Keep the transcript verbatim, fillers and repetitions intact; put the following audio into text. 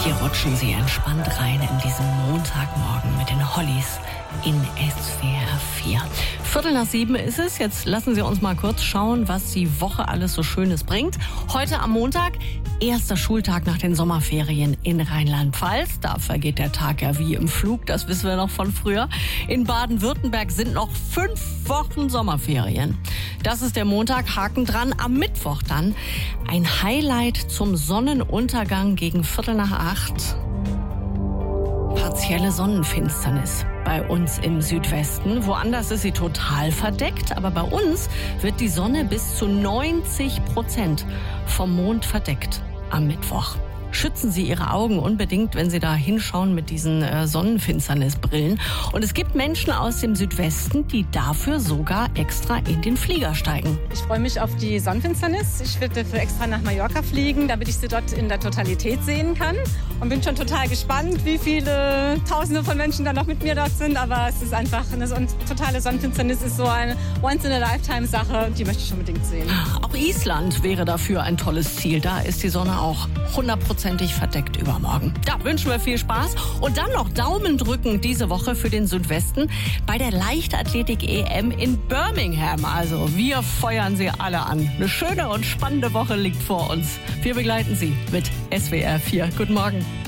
Hier rutschen Sie entspannt rein in diesen Montagmorgen mit den Hollies in S W R vier. Viertel nach sieben ist es. Jetzt lassen Sie uns mal kurz schauen, was die Woche alles so Schönes bringt. Heute am Montag, erster Schultag nach den Sommerferien in Rheinland-Pfalz. Da vergeht der Tag ja wie im Flug, das wissen wir noch von früher. In Baden-Württemberg sind noch fünf Wochen Sommerferien. Das ist der Montag, Haken dran. Am Mittwoch dann ein Highlight zum Sonnenuntergang gegen Viertel nach acht. Partielle Sonnenfinsternis bei uns im Südwesten. Woanders ist sie total verdeckt, aber bei uns wird die Sonne bis zu neunzig Prozent vom Mond verdeckt am Mittwoch. Schützen Sie Ihre Augen unbedingt, wenn Sie da hinschauen mit diesen äh, Sonnenfinsternisbrillen. Und es gibt Menschen aus dem Südwesten, die dafür sogar extra in den Flieger steigen. Ich freue mich auf die Sonnenfinsternis. Ich werde dafür extra nach Mallorca fliegen, damit ich sie dort in der Totalität sehen kann. Und bin schon total gespannt, wie viele Tausende von Menschen da noch mit mir dort sind. Aber es ist einfach eine so eine totale Sonnenfinsternis, ist so eine Once-in-a-Lifetime-Sache. Die möchte ich unbedingt sehen. Auch Island wäre dafür ein tolles Ziel. Da ist die Sonne auch hundertprozentig verdeckt übermorgen. Da wünschen wir viel Spaß und dann noch Daumen drücken diese Woche für den Südwesten bei der Leichtathletik-E M in Birmingham. Also wir feuern Sie alle an. Eine schöne und spannende Woche liegt vor uns. Wir begleiten Sie mit S W R vier. Guten Morgen.